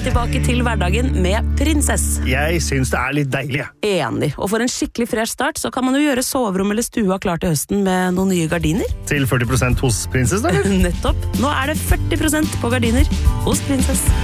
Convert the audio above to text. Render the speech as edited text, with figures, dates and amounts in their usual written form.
det tilbake til hverdagen med Prinsess. Jeg synes det litt deilig. Enig. Og for en skikkelig fresh start, så kan man jo gjøre soverom eller stua klar til høsten med noen nye gardiner. Til 40% hos Prinsess, da? Nettopp. Nå det 40% på gardiner hos Prinsess.